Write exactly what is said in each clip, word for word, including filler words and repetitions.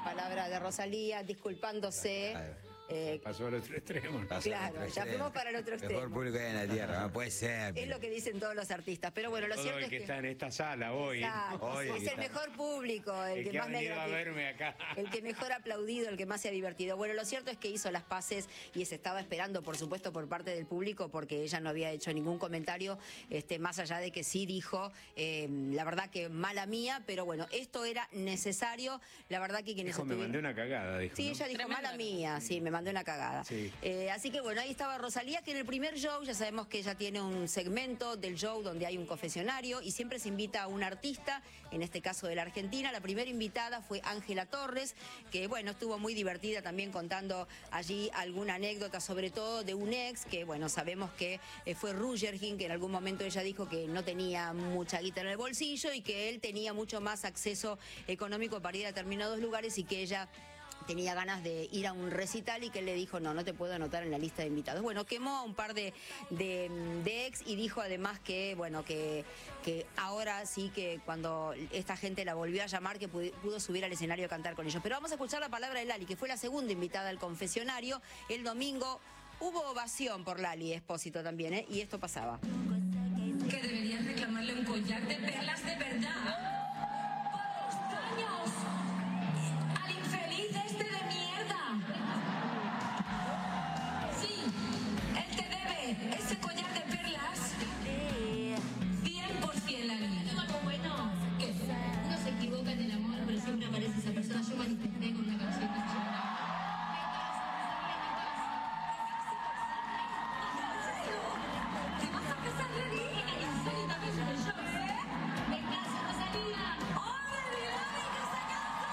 la palabra de Rosalía, disculpándose. Claro. Eh, Pasó al otro extremo. Pasó claro, otro ya fuimos para el otro extremo. Mejor público que hay en la tierra, no puede ser. Es lo que dicen todos los artistas, pero bueno, lo Todo cierto el es que, que está en esta sala hoy. hoy es el está... mejor público, el, el que, que más ha me venido a verme acá. El que mejor ha aplaudido, el que más se ha divertido. Bueno, lo cierto es que hizo las paces y se estaba esperando, por supuesto, por parte del público, porque ella no había hecho ningún comentario, este, más allá de que sí dijo, eh, la verdad que mala mía, pero bueno, esto era necesario. La verdad que quienes dijo, me mandé una cagada, dijo. Sí, ¿no? ella dijo, Tremendo. Mala mía, sí, me mandé una cagada. Sí. Eh, así que bueno, ahí estaba Rosalía, que en el primer show, ya sabemos que ella tiene un segmento del show donde hay un confesionario y siempre se invita a un artista, en este caso de la Argentina. La primera invitada fue Ángela Torres, que bueno, estuvo muy divertida también contando allí alguna anécdota, sobre todo de un ex, que bueno, sabemos que eh, fue Rugergin, que en algún momento ella dijo que no tenía mucha guita en el bolsillo y que él tenía mucho más acceso económico para ir a determinados lugares y que ella tenía ganas de ir a un recital y que él le dijo, no, no te puedo anotar en la lista de invitados. Bueno, quemó a un par de, de, de ex y dijo además que, bueno, que, que ahora sí que cuando esta gente la volvió a llamar que pudo, pudo subir al escenario a cantar con ellos. Pero vamos a escuchar la palabra de Lali, que fue la segunda invitada al confesionario. El domingo hubo ovación por Lali Espósito también, ¿eh? Y esto pasaba. Que deberían reclamarle un collar de perlas de verdad. Ese collar de perlas, cien por cien la niña. ¿Tengo algo bueno? ¿Qué? Uno se equivoca en el amor, pero siempre aparece esa persona. Yo manifesté con una canción que se llama... ¿Te vas a casar, Lali? ¿En serio también soy yo, eh? ¡Me caso, Rosalía! ¡Ay, Lali, que se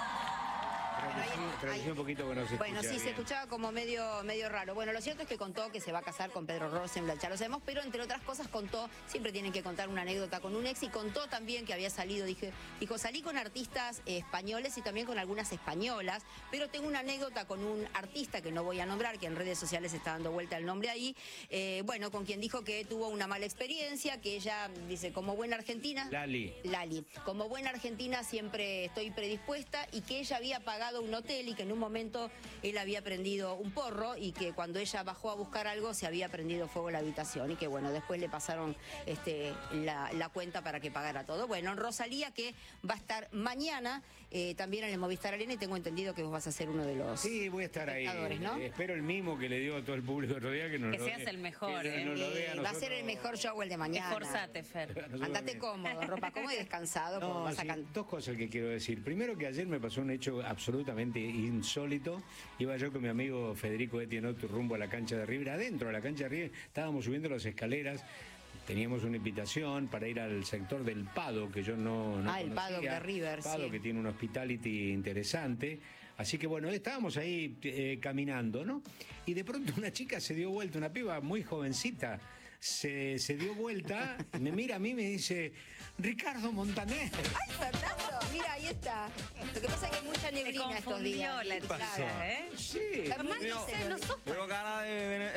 casa! Traducí un poquito que no se Bueno, sí, bien. se escuchaba como medio, medio raro. Bueno, lo cierto es que contó que se va a casar con Pedro Rosenblatt, ya lo sabemos, pero entre otras cosas contó, siempre tienen que contar una anécdota con un ex, y contó también que había salido, dije, dijo, salí con artistas eh, españoles y también con algunas españolas, pero tengo una anécdota con un artista que no voy a nombrar, que en redes sociales está dando vuelta el nombre ahí, eh, bueno, con quien dijo que tuvo una mala experiencia, que ella, dice, como buena argentina... Lali. Lali. Como buena argentina siempre estoy predispuesta, y que ella había pagado un hotel y que en un momento él había prendido un porro y que cuando ella bajó a buscar algo se había prendido fuego en la habitación y que bueno, después le pasaron este, la, la cuenta para que pagara todo. Bueno, Rosalía, que va a estar mañana eh, también en el Movistar Arena, y tengo entendido que vos vas a ser uno de los Sí, voy a estar ahí. ¿no? Eh, espero el mimo que le dio a todo el público el otro día, que nos Que lo seas dé- el mejor, que ¿eh? nos lo dé a Eh, va a nosotros. ser el mejor show el de mañana. Esforzate, Fer. Nosotros Andate también. cómodo, ropa cómoda y descansado. porque No, vas a sí, can- dos cosas que quiero decir. Primero, que ayer me pasó un hecho absolutamente insólito. Iba yo con mi amigo Federico Etienot rumbo a la cancha de River. Adentro de la cancha de River estábamos subiendo las escaleras. Teníamos una invitación para ir al sector del Pado, que yo no, no Ah, el conocía. Paddock de River, Pado, sí. que tiene un hospitality interesante. Así que bueno, estábamos ahí eh, caminando, ¿no? Y de pronto una chica se dio vuelta, una piba muy jovencita, se, se dio vuelta, me mira a mí y me dice, Ricardo Montaner. ¡Ay, Fernando! Mira, ahí está. Lo que pasa es que hay mucha Se neblina estos días. confundió la Claro. chica, ¿eh? Sí, Además, No sé, no sos... Tengo ganas de...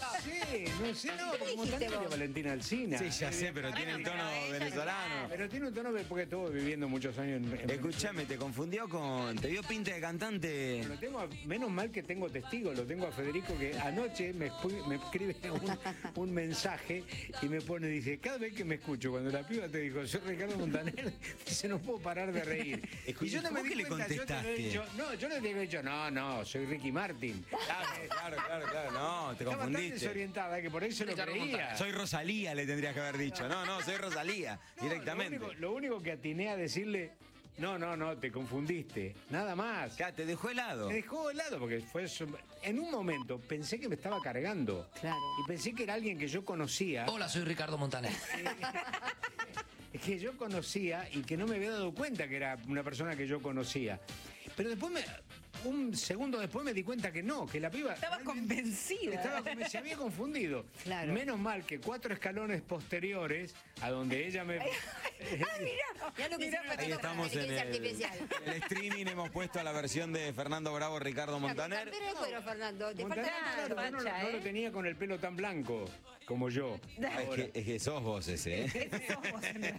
sí, no sé, no, porque dijiste Montaner vos? es Valentina Alsina. Sí, ya sé, pero tiene un pero tono ella venezolano. Pero tiene un tono porque estuvo viviendo muchos años en, en Escúchame, te confundió con... Te dio pinta de cantante. Lo tengo a- menos mal que tengo testigos, lo tengo a Federico, que anoche me, escu- me escribe un, un mensaje y me pone, dice, cada vez que me escucho, cuando la piba te dijo, soy Ricardo Montaner, dice, no puedo parar de reír. Escucha, Y yo no me ¿cómo di que le cuenta, yo te lo he contestaste? dicho, no, yo le digo dicho, no, no, soy Ricky Martin. Claro, claro, claro, claro. No, te Estaba tan confundiste. desorientada que por eso lo creía. Soy Rosalía, le tendrías que haber dicho. No, no, soy Rosalía, No, directamente. Lo único, lo único que atiné a decirle, no, no, no, te confundiste, nada más. Acá, te dejó helado. Me dejó helado porque fue eso- en un momento pensé que me estaba cargando. Claro. Y pensé que era alguien que yo conocía. Hola, soy Ricardo Montaner. Es que yo conocía y que no me había dado cuenta que era una persona que yo conocía. Pero después me, un segundo después me di cuenta que no, que la piba Estaba realmente convencida. estaba conven- se había confundido. Claro. Menos mal que cuatro escalones posteriores a donde ella me ¡Ay, mira! Ya lo que hicieron Ahí con la estamos en inteligencia el, artificial. el streaming, hemos puesto la versión de Fernando Bravo, Ricardo Montaner. Pero de cuero, Fernando. Te Montaner, falta claro, facha, no, no- no ¿eh? lo tenía con el pelo tan blanco como yo. Ah, es, ahora. que, es que sos vos ese, ¿eh? Ese sos vos, en